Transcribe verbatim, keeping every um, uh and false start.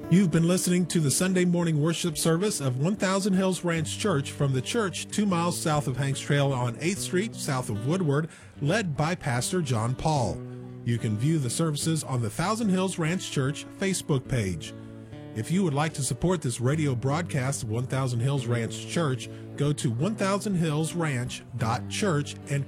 You've been listening to the Sunday morning worship service of one thousand Hills Ranch Church from the church two miles south of Hanks Trail on eighth Street, south of Woodward, led by Pastor John Paul. You can view the services on the Thousand Hills Ranch Church Facebook page. If you would like to support this radio broadcast of one thousand Hills Ranch Church, go to one thousand hills ranch dot church and